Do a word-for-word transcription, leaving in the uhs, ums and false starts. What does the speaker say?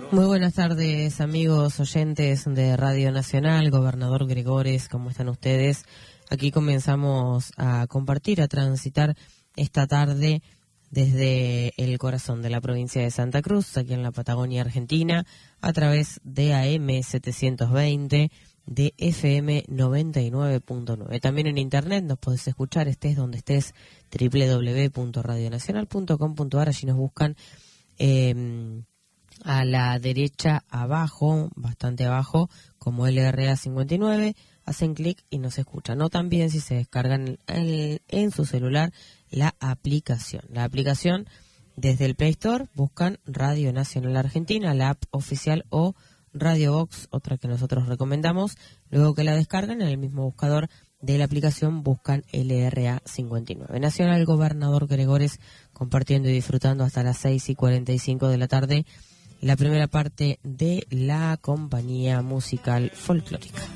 Muy buenas tardes, amigos oyentes de Radio Nacional, Gobernador Gregores, ¿cómo están ustedes? Aquí comenzamos a compartir, a transitar esta tarde desde el corazón de la provincia de Santa Cruz, aquí en la Patagonia Argentina, a través de A M setecientos veinte, de F M noventa y nueve punto nueve. También en internet nos podés escuchar, estés donde estés, doble u doble u doble u punto radio nacional punto com punto a r. Allí nos buscan eh, a la derecha abajo, bastante abajo, como L R A cincuenta y nueve, hacen clic y nos escuchan. O también si se descargan el, en su celular la aplicación. La aplicación desde el Play Store buscan Radio Nacional Argentina, la app oficial, o Radio Box, otra que nosotros recomendamos. Luego que la descargan, en el mismo buscador de la aplicación buscan L R A cincuenta y nueve. Nacional Gobernador Gregores, compartiendo y disfrutando hasta las seis y cuarenta y cinco de la tarde la primera parte de la compañía musical folclórica.